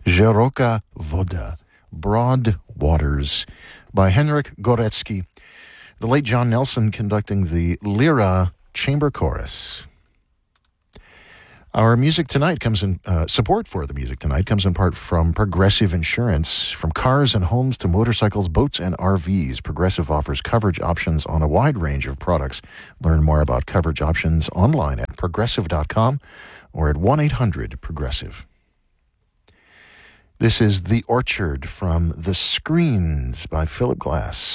Szeroka Woda, Broad Waters, by Henryk Górecki. The late John Nelson conducting the Lira Chamber Chorus. Our music tonight comes in, support for the music tonight comes in part from Progressive Insurance. From cars and homes to motorcycles, boats, and RVs, Progressive offers coverage options on a wide range of products. Learn more about coverage options online at progressive.com or at 1-800-PROGRESSIVE. This is The Orchard from The Screens by Philip Glass.